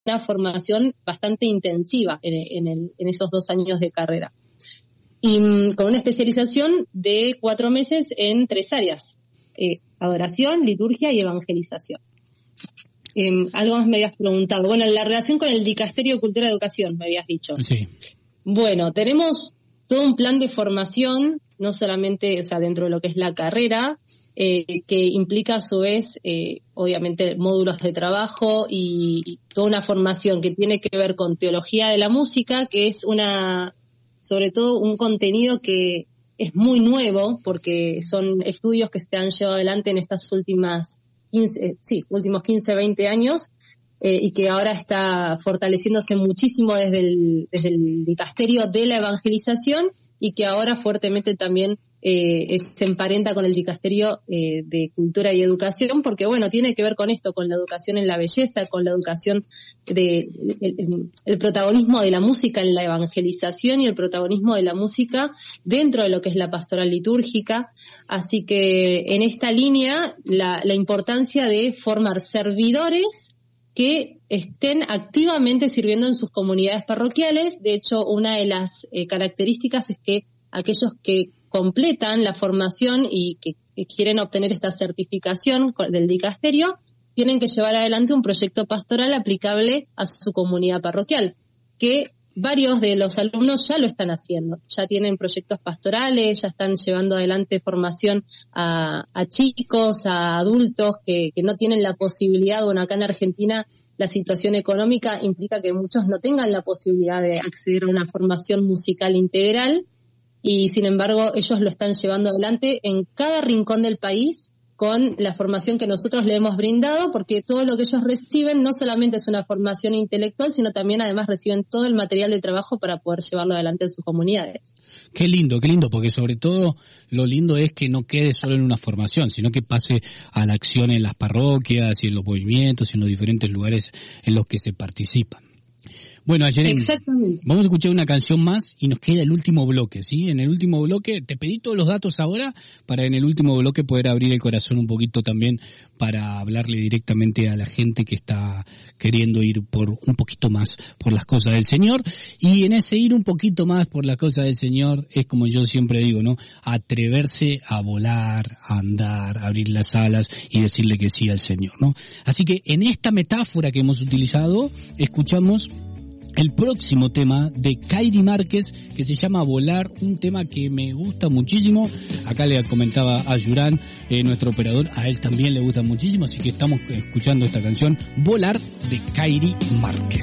una formación bastante intensiva en esos 2 años de carrera. Y con una especialización de 4 meses en 3 áreas, adoración, liturgia y evangelización. Algo más me habías preguntado. Bueno, la relación con el Dicasterio de Cultura y Educación, me habías dicho. Sí. Bueno, tenemos todo un plan de formación, no solamente, o sea, dentro de lo que es la carrera, que implica a su vez, obviamente, módulos de trabajo y toda una formación que tiene que ver con teología de la música, que es sobre todo un contenido que es muy nuevo, porque son estudios que se han llevado adelante en estas últimos 15, 20 años, y que ahora está fortaleciéndose muchísimo desde el dicasterio de la evangelización, y que ahora fuertemente también se emparenta con el dicasterio de cultura y educación, porque bueno, tiene que ver con esto, con la educación en la belleza, con la educación el protagonismo de la música en la evangelización y el protagonismo de la música dentro de lo que es la pastoral litúrgica. Así que en esta línea la importancia de formar servidores que estén activamente sirviendo en sus comunidades parroquiales. De hecho, una de las características es que aquellos que completan la formación y que quieren obtener esta certificación del dicasterio, tienen que llevar adelante un proyecto pastoral aplicable a su comunidad parroquial, que varios de los alumnos ya lo están haciendo, ya tienen proyectos pastorales, ya están llevando adelante formación a chicos, a adultos que no tienen la posibilidad. Bueno, acá en Argentina la situación económica implica que muchos no tengan la posibilidad de acceder a una formación musical integral, y sin embargo ellos lo están llevando adelante en cada rincón del país con la formación que nosotros le hemos brindado, porque todo lo que ellos reciben no solamente es una formación intelectual, sino también además reciben todo el material de trabajo para poder llevarlo adelante en sus comunidades. Qué lindo, porque sobre todo lo lindo es que no quede solo en una formación, sino que pase a la acción en las parroquias y en los movimientos y en los diferentes lugares en los que se participan. Bueno, Ayerén, vamos a escuchar una canción más y nos queda el último bloque, ¿sí? En el último bloque, te pedí todos los datos ahora para en el último bloque poder abrir el corazón un poquito también para hablarle directamente a la gente que está queriendo ir por un poquito más por las cosas del Señor. Y en ese ir un poquito más por las cosas del Señor es, como yo siempre digo, ¿no? Atreverse a volar, a andar, a abrir las alas y decirle que sí al Señor, ¿no? Así que en esta metáfora que hemos utilizado, escuchamos el próximo tema de Kairi Márquez, que se llama Volar, un tema que me gusta muchísimo. Acá le comentaba a Yurán, nuestro operador, a él también le gusta muchísimo, así que estamos escuchando esta canción, Volar, de Kairi Márquez.